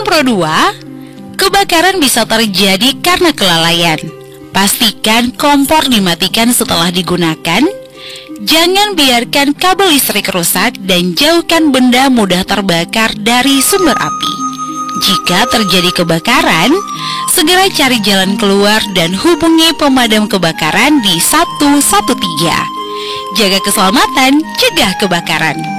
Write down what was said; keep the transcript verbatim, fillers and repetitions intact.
Pro dua, kebakaran bisa terjadi karena kelalaian. Pastikan kompor dimatikan setelah digunakan. Jangan biarkan kabel listrik rusak dan jauhkan benda mudah terbakar dari sumber api. Jika terjadi kebakaran, segera cari jalan keluar dan hubungi pemadam kebakaran di satu satu tiga. Jaga keselamatan, cegah kebakaran.